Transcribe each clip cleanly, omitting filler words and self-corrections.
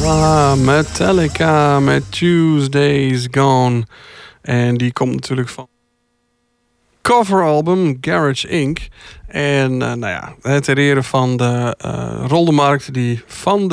Metallica met Tuesday's Gone. En die komt natuurlijk van coveralbum Garage Inc. En het hereren van de rollenmarkt die van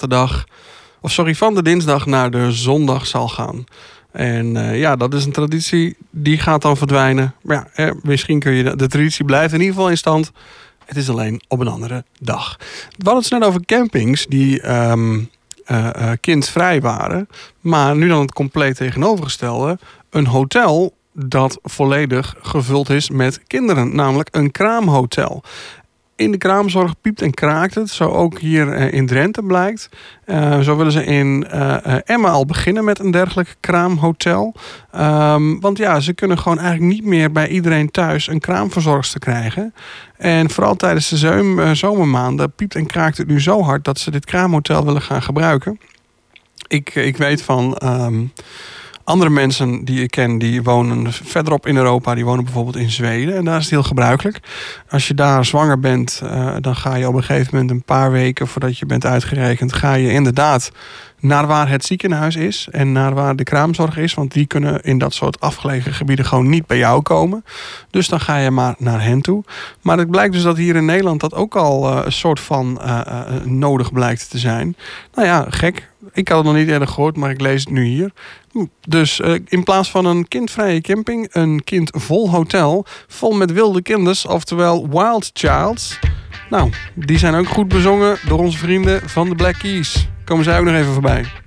de dinsdag naar de zondag zal gaan. En dat is een traditie die gaat dan verdwijnen. Maar ja, misschien kun je de traditie blijft in ieder geval in stand. Het is alleen op een andere dag. We hadden het net over campings die kindvrij waren. Maar nu dan het compleet tegenovergestelde. Een hotel dat volledig gevuld is met kinderen. Namelijk een kraamhotel. In de kraamzorg piept en kraakt het. Zo ook hier in Drenthe blijkt. Zo willen ze in Emmen al beginnen met een dergelijk kraamhotel. Want ja, ze kunnen gewoon eigenlijk niet meer bij iedereen thuis een kraamverzorgster krijgen. En vooral tijdens de zomermaanden piept en kraakt het nu zo hard dat ze dit kraamhotel willen gaan gebruiken. Ik weet van andere mensen die ik ken, die wonen verderop in Europa. Die wonen bijvoorbeeld in Zweden. En daar is het heel gebruikelijk. Als je daar zwanger bent, dan ga je op een gegeven moment een paar weken voordat je bent uitgerekend, ga je inderdaad naar waar het ziekenhuis is en naar waar de kraamzorg is. Want die kunnen in dat soort afgelegen gebieden gewoon niet bij jou komen. Dus dan ga je maar naar hen toe. Maar het blijkt dus dat hier in Nederland dat ook al een soort van nodig blijkt te zijn. Nou ja, gek. Ik had het nog niet eerder gehoord, maar ik lees het nu hier. Dus in plaats van een kindvrije camping, een kindvol hotel, vol met wilde kinders, oftewel Wild Childs. Nou, die zijn ook goed bezongen door onze vrienden van de Black Keys. Komen zij ook nog even voorbij.